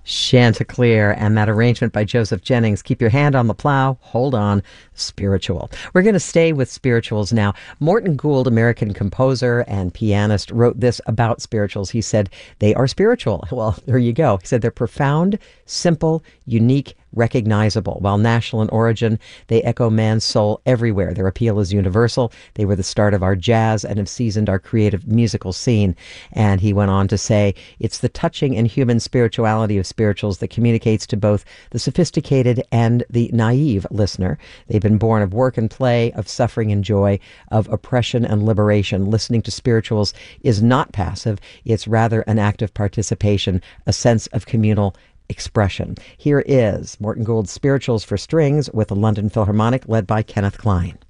Chanticleer and that arrangement by Joseph Jennings. Keep your hand on the plow, hold on, spiritual. We're going to stay with spirituals now. Morton Gould, American composer and pianist, wrote this about spirituals. He said, they are spiritual. Well, there you go. He said they're profound, simple, unique, recognizable. While national in origin, they echo man's soul everywhere. Their appeal is universal. They were the start of our jazz and have seasoned our creative musical scene. And he went on to say, it's the touching and human spirituality of spirituals that communicates to both the sophisticated and the naive listener. They've been born of work and play, of suffering and joy, of oppression and liberation. Listening to spirituals is not passive. It's rather an active participation, a sense of communal expression. Here is Morton Gould's Spirituals for Strings with the London Philharmonic, led by Kenneth Klein.